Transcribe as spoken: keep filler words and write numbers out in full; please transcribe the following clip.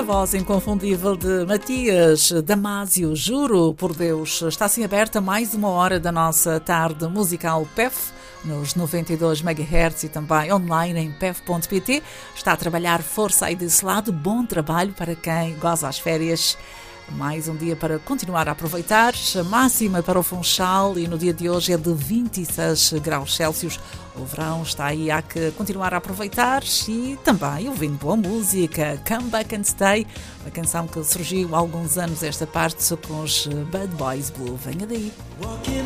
voz inconfundível de Matias Damasio, juro por Deus. Está assim aberta mais uma hora da nossa tarde musical P E F, nos noventa e dois megahertz e também online em P E F ponto P T. Está a trabalhar força aí desse lado, bom trabalho para quem goza as férias. Mais um dia para continuar a aproveitar. A máxima para o Funchal e no dia de hoje é de vinte e seis graus Celsius. O verão está aí, há que continuar a aproveitar e também ouvindo boa música. Come Back and Stay, uma canção que surgiu há alguns anos esta parte com os Bad Boys Blue. Venha daí. Walking